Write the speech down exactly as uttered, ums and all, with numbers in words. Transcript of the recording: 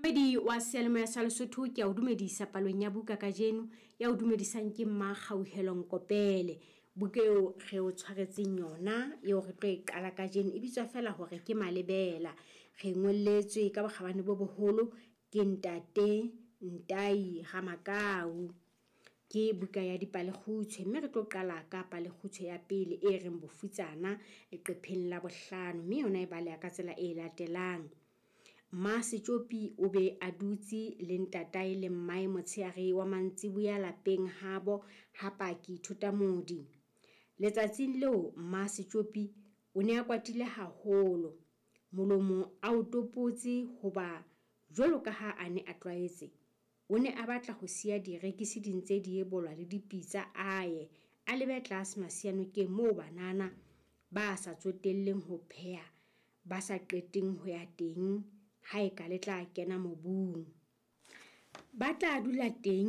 Momamedi wa Seyalemoya sa Lesotho ke a o dumedisa palong ya buka kajeno ya o dumedisang ke Mmakgauhelo Nkopele. Buka eo re o tshwaretseng yona eo re tlo e qala kajeno e bitswa fela hore ke Malebela. Re ngolletswe ka bokgabane bo boholo ke Ntate Ntai Ramakau. Ke buka ya dipalekgutshwe, mme re tlo qala ka palekgutshwe ya pele e reng Bofutsana leqepheng la bohlano, mme yona e baleha ka tsela e latelang. Mma Setjopi o be a dutse le ntatae le mmae motsheare wa mantsiboya lapeng habo ha Paki Thutamodi. Letsatsing leo Mma Setjopi o ne a kwatile haholo, molomo a o topotse hoba jwalo ka ha a ne a tlwaetse, o ne a batla ho siya direkisi di ntse di ebolwa le dipitsa aye a lebe tlase Masianokeng moo banana ba sa tsotelleng ho pheha ba sa qeteng ho ya teng ha e ka le tla kena mobung. Ba tla dula teng